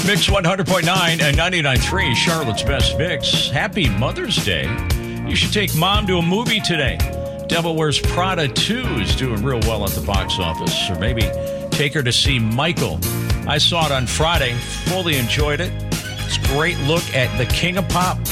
Mix 100.9 and 99.3, Charlotte's Best Mix. Happy Mother's Day. You should take Mom to a movie today. Devil Wears Prada 2 is doing real well at the box office. Or maybe take her to see Michael. I saw it on Friday. Fully enjoyed it. It's a great look at the King of Pop,